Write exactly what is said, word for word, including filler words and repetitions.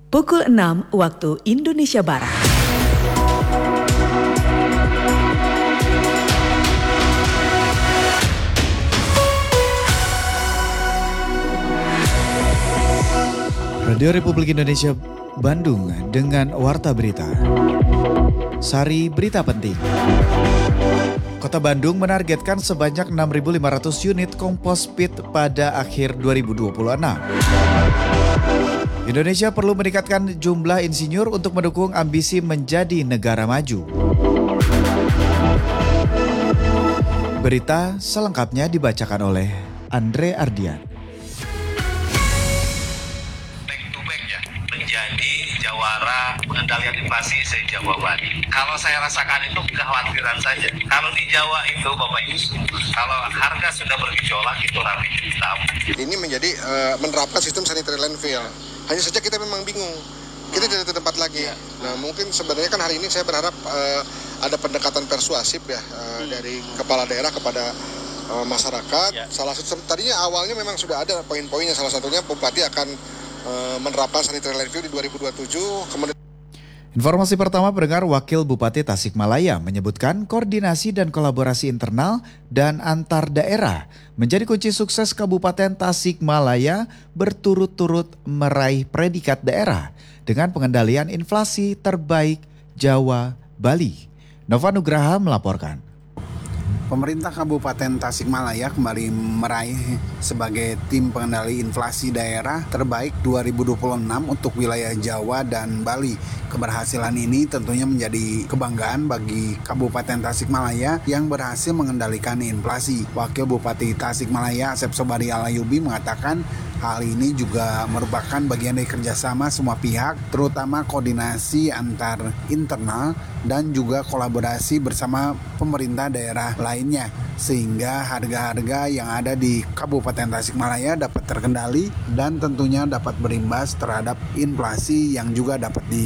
Pukul enam waktu Indonesia Barat. Radio Republik Indonesia Bandung dengan Warta Berita. Sari berita penting. Kota Bandung menargetkan sebanyak enam ribu lima ratus unit kompos pit pada akhir dua ribu dua puluh enam. Indonesia perlu meningkatkan jumlah insinyur untuk mendukung ambisi menjadi negara maju. Berita selengkapnya dibacakan oleh Andre Ardian. Menjadi jawara pengendalian inflasi se-Jawa Bali. Kalau saya rasakan itu kekhawatiran saja. Kalau di Jawa itu Bapak Ibu, kalau harga sudah bergejolak itu rapi hitam. Ini menjadi uh, menerapkan sistem sanitary landfill. Hanya saja kita memang bingung. Kita hmm. tidak ada tempat lagi. Ya. Nah mungkin sebenarnya kan hari ini saya berharap uh, ada pendekatan persuasif ya uh, hmm. dari kepala daerah kepada uh, masyarakat. Ya. Salah satu tadinya awalnya memang sudah ada poin-poinnya. Salah satunya Bupati akan menerapkan sanitary landfill di dua ribu dua puluh tujuh. Kemudian informasi pertama pendengar, Wakil Bupati Tasikmalaya menyebutkan koordinasi dan kolaborasi internal dan antar daerah menjadi kunci sukses Kabupaten Tasikmalaya berturut-turut meraih predikat daerah dengan pengendalian inflasi terbaik Jawa Bali. Nova Nugraha melaporkan. Pemerintah Kabupaten Tasikmalaya kembali meraih sebagai tim pengendali inflasi daerah terbaik dua ribu dua puluh enam untuk wilayah Jawa dan Bali. Keberhasilan ini tentunya menjadi kebanggaan bagi Kabupaten Tasikmalaya yang berhasil mengendalikan inflasi. Wakil Bupati Tasikmalaya Asep Sobari Alayubi mengatakan hal ini juga merupakan bagian dari kerjasama semua pihak, terutama koordinasi antar internal dan juga kolaborasi bersama pemerintah daerah lainnya, sehingga harga-harga yang ada di Kabupaten Tasikmalaya dapat terkendali dan tentunya dapat berimbas terhadap inflasi yang juga dapat di